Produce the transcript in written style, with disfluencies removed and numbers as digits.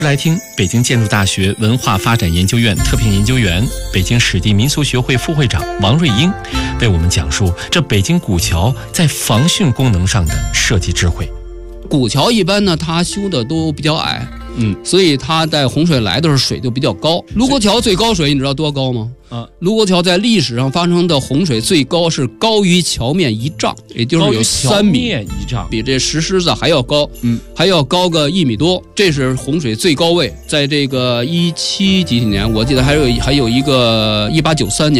来听北京建筑大学文化发展研究院特聘研究员、北京史地民俗学会副会长王瑞英为我们讲述这北京古桥在防汛功能上的设计智慧。 古桥一般呢，它修的都比较矮，所以它在洪水来的时候水就比较高。卢沟桥最高水你知道多高吗？卢沟桥在历史上发生的洪水最高是高于桥面1丈，也就是有3米 1丈， 比这石狮子还要高，还要高个1米多。这是洪水最高位，在这个17几年，我记得还有一个1893年。